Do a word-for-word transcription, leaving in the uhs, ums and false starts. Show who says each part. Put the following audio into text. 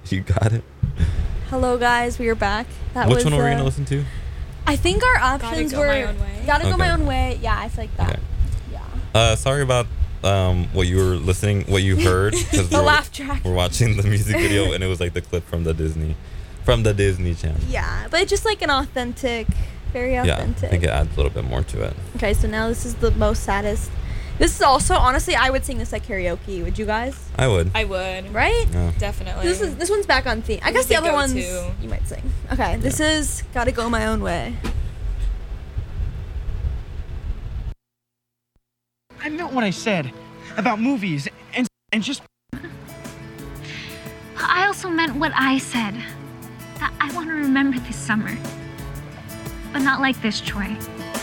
Speaker 1: You got it.
Speaker 2: Hello, guys. We are back. That
Speaker 1: Which
Speaker 2: was,
Speaker 1: one were we
Speaker 2: uh,
Speaker 1: gonna listen to?
Speaker 2: I think our options
Speaker 3: Gotta Go
Speaker 2: were
Speaker 3: My Own Way.
Speaker 2: Gotta Go
Speaker 1: Okay.
Speaker 2: My Own Way. Yeah, I feel like that.
Speaker 1: Okay.
Speaker 2: Yeah.
Speaker 1: Uh, sorry about um what you were listening, what you heard, because
Speaker 2: The
Speaker 1: we're,
Speaker 2: laugh track.
Speaker 1: we're watching the music video and it was like the clip from the Disney, from the Disney Channel.
Speaker 2: Yeah, but it's just like an authentic, very
Speaker 1: Yeah,
Speaker 2: authentic.
Speaker 1: I think it adds a little bit more to it.
Speaker 2: Okay, so now this is the most saddest. This is also, honestly, I would sing this at karaoke. Would you guys?
Speaker 1: I would.
Speaker 3: I would.
Speaker 2: Right?
Speaker 1: Yeah.
Speaker 3: Definitely.
Speaker 2: This is this one's back on theme. I
Speaker 3: This
Speaker 2: guess
Speaker 3: is
Speaker 2: the
Speaker 3: the
Speaker 2: other ones
Speaker 3: go-to.
Speaker 2: you might sing. Okay, this is Gotta Go My Own Way.
Speaker 4: I meant what I said about movies and and just
Speaker 5: I also meant what I said. That I want to remember this summer. But not like this, Troy.